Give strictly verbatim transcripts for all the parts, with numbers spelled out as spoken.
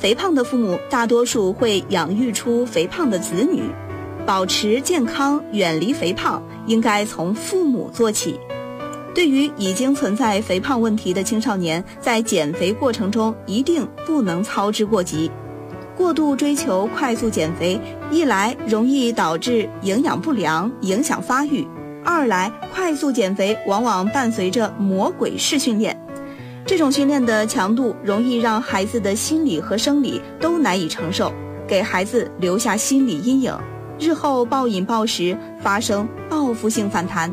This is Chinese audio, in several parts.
肥胖的父母大多数会养育出肥胖的子女，保持健康，远离肥胖，应该从父母做起。对于已经存在肥胖问题的青少年，在减肥过程中一定不能操之过急。过度追求快速减肥，一来容易导致营养不良，影响发育；二来快速减肥往往伴随着魔鬼式训练，这种训练的强度容易让孩子的心理和生理都难以承受，给孩子留下心理阴影，日后暴饮暴食，发生报复性反弹。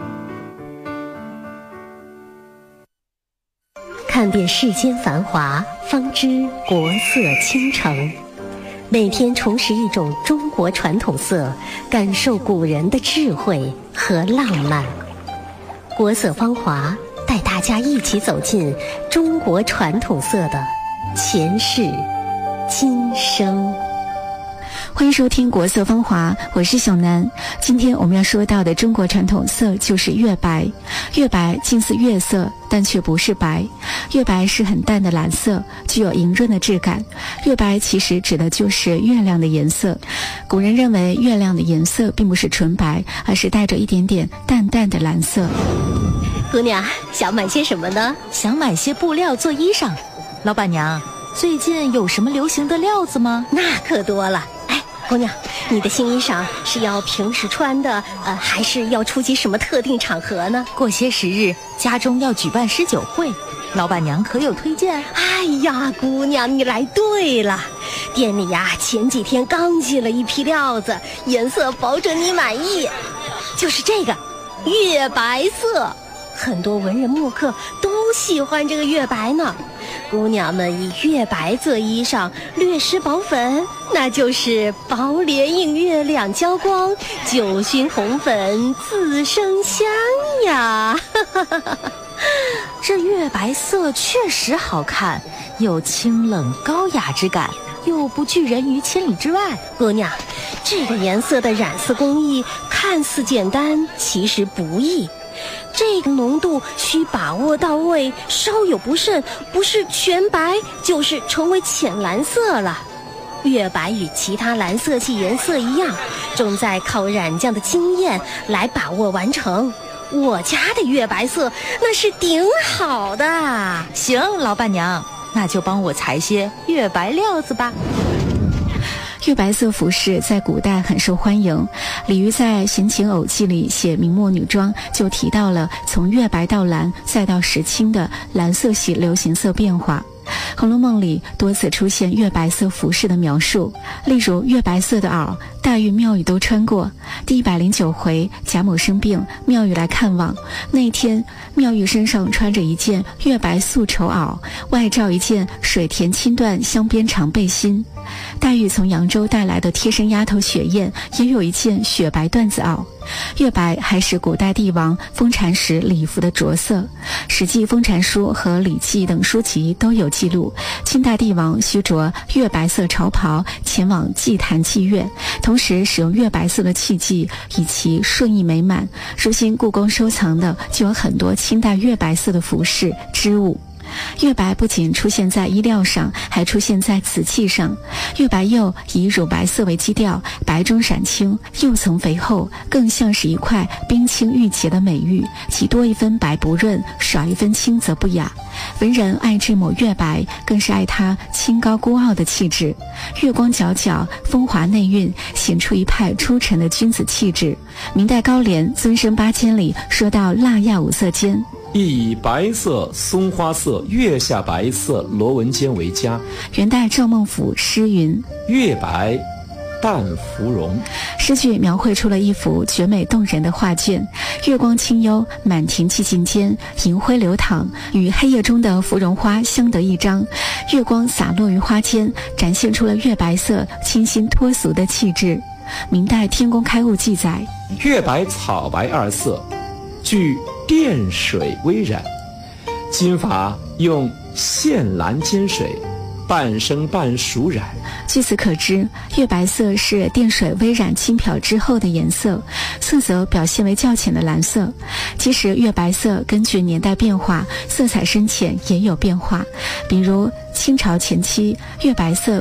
看遍世间繁华，方知国色倾城。每天重拾一种中国传统色，感受古人的智慧和浪漫。国色芳华，带大家一起走进中国传统色的前世今生。 欢迎收听国色芳华，我是小南。今天我们要说到的中国传统色就是月白。月白近似月色，但却不是白。月白是很淡的蓝色，具有莹润的质感。月白其实指的就是月亮的颜色。古人认为月亮的颜色并不是纯白，而是带着一点点淡淡的蓝色。 姑娘，想买些什么呢？ 想买些布料做衣裳。老板娘，最近有什么流行的料子吗？ 那可多了。姑娘，你的新衣裳是要平时穿的，呃，还是要出席什么特定场合呢？ 过些时日，家中要举办诗酒会，老板娘可有推荐？ 哎呀，姑娘，你来对了，店里呀，前几天刚进了一批料子，颜色保准你满意，就是这个月白色，很多文人墨客都喜欢这个月白呢。姑娘们以月白做衣裳，略施薄粉，那就是薄莲映月两交光，九熏红粉自生香呀。 这月白色确实好看，有清冷高雅之感，又不拒人于千里之外。 姑娘，这个颜色的染色工艺看似简单，其实不易。这个浓度需把握到位，稍有不慎，不是全白就是成为浅蓝色了。月白与其他蓝色系颜色一样，重在靠染匠的经验来把握完成。我家的月白色那是顶好的。 行，老板娘，那就帮我裁些月白料子吧。 月白色服饰在古代很受欢迎，李渔在《闲情偶记》里写明末女装，就提到了从月白到蓝再到石青的蓝色系流行色变化。《红楼梦》里多次出现月白色服饰的描述，例如月白色的袄，黛玉、妙玉都穿过。第一百零九回，贾母生病，妙玉来看望。那一天，妙玉身上穿着一件月白素绸袄，外罩一件水田青缎镶边长背心。黛玉从扬州带来的贴身丫头雪雁也有一件雪白缎子袄。月白还是古代帝王封禅时礼服的着色，《史记·封禅书》和《礼记》等书籍都有记录。清代帝王须着月白色朝袍前往祭坛祭月，同时使用月白色的器具，以其顺意美满。如今故宫收藏的就有很多清代月白色的服饰织物。月白不仅出现在衣料上，还出现在瓷器上。月白釉以乳白色为基调，白中闪青，釉层肥厚，更像是一块冰清玉洁的美玉，其多一分白不润，少一分青则不雅。文人爱这抹月白，更是爱它清高孤傲的气质。月光皎皎，风华内蕴，显出一派出尘的君子气质。明代高廉《尊生八间》里说到蜡亚五色间， 亦以白色、松花色、月下白色、螺纹间为佳。 元代赵孟頫诗云： 月白淡芙蓉。 诗句描绘出了一幅绝美动人的画卷，月光清幽，满庭寂静间，银辉流淌，与黑夜中的芙蓉花相得益彰。月光洒落于花间，展现出了月白色清新脱俗的气质。明代《天工开物》记载： 月白草白二色，具电水微染，金法用线蓝兼水，半生半熟染。 据此可知，月白色是电水微染轻漂之后的颜色，色泽表现为较浅的蓝色。其实月白色根据年代变化，色彩深浅也有变化。比如清朝前期，月白色